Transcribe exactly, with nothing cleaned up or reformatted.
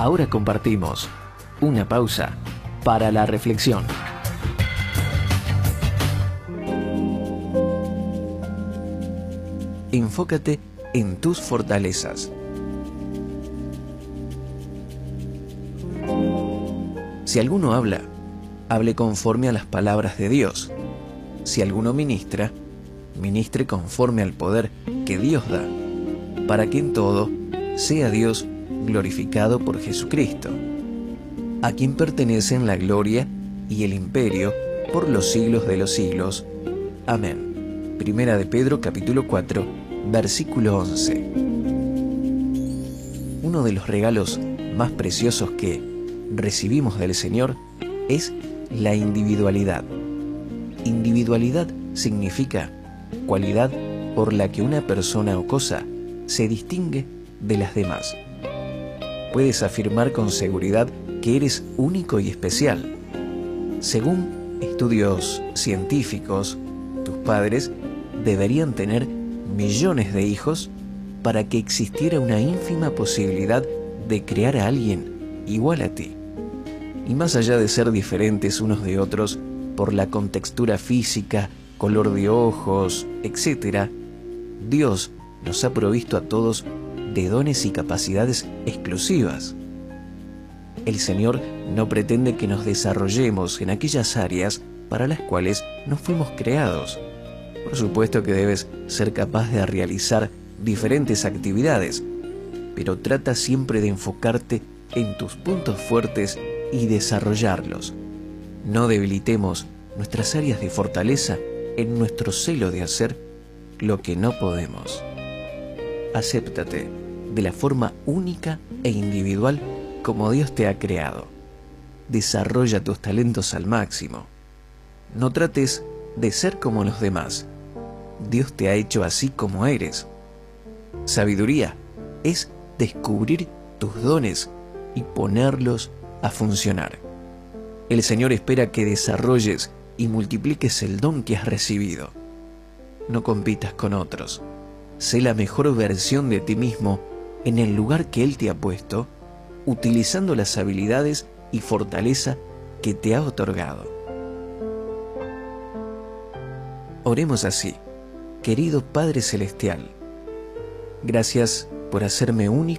Ahora compartimos una pausa para la reflexión. Enfócate en tus fortalezas. Si alguno habla, hable conforme a las palabras de Dios. Si alguno ministra, ministre conforme al poder que Dios da, para que en todo sea Dios glorificado por Jesucristo, a quien pertenecen la gloria y el imperio por los siglos de los siglos. Amén. Primera de Pedro capítulo cuatro, versículo once. Uno de los regalos más preciosos que recibimos del Señor es la individualidad. Individualidad significa cualidad por la que una persona o cosa se distingue de las demás. Puedes afirmar con seguridad que eres único y especial. Según estudios científicos, tus padres deberían tener millones de hijos para que existiera una ínfima posibilidad de crear a alguien igual a ti. Y más allá de ser diferentes unos de otros por la contextura física, color de ojos, etcétera, Dios nos ha provisto a todos de dones y capacidades exclusivas. El Señor no pretende que nos desarrollemos en aquellas áreas para las cuales no fuimos creados. Por supuesto que debes ser capaz de realizar diferentes actividades, pero trata siempre de enfocarte en tus puntos fuertes y desarrollarlos. No debilitemos nuestras áreas de fortaleza en nuestro celo de hacer lo que no podemos. Acéptate de la forma única e individual como Dios te ha creado. Desarrolla tus talentos al máximo. No trates de ser como los demás. Dios te ha hecho así como eres. Sabiduría es descubrir tus dones y ponerlos a funcionar. El Señor espera que desarrolles y multipliques el don que has recibido. No compitas con otros. Sé la mejor versión de ti mismo en el lugar que Él te ha puesto, utilizando las habilidades y fortaleza que te ha otorgado. Oremos así. Querido Padre Celestial, gracias por hacerme único